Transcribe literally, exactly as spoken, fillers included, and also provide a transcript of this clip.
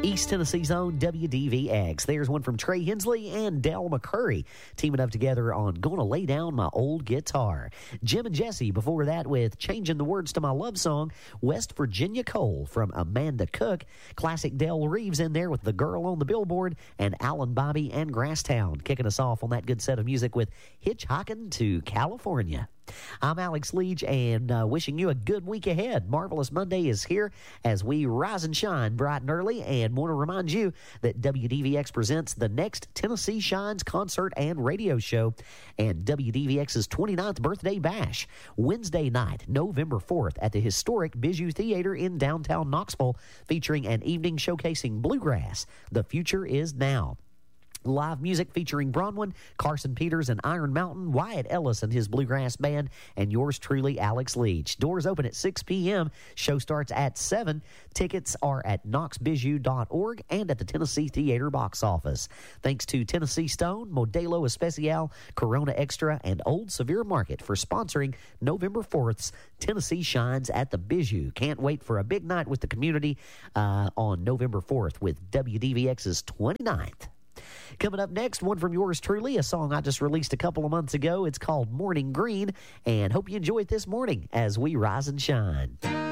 East Tennessee's own W D V X. There's one from Trey Hensley and Del McCurry teaming up together on Gonna Lay Down My Old Guitar. Jim and Jesse before that with Changing the Words to My Love Song. West Virginia Coal from Amanda Cook. Classic Del Reeves in there with The Girl on the Billboard. And Alan Bobby and Grasstown kicking us off on that good set of music with Hitchhiking to California. I'm Alex Leach, and uh, wishing you a good week ahead. Marvelous Monday is here as we rise and shine bright and early, and want to remind you that W D V X presents the next Tennessee Shines concert and radio show and W D V X's twenty-ninth birthday bash, Wednesday night, November fourth, at the historic Bijou Theater in downtown Knoxville, featuring an evening showcasing bluegrass. The future is now. Live music featuring Bronwyn, Carson Peters and Iron Mountain, Wyatt Ellis and his bluegrass band, and yours truly, Alex Leach. Doors open at six p.m. Show starts at seven. Tickets are at knox bijou dot org and at the Tennessee Theater box office. Thanks to Tennessee Stone, Modelo Especial, Corona Extra, and Old Sevier Market for sponsoring November fourth's Tennessee Shines at the Bijou. Can't wait for a big night with the community uh, on November fourth with W D V X's twenty-ninth. Coming up next, one from yours truly, a song I just released a couple of months ago. It's called Morning Green, and hope you enjoy it this morning as we rise and shine.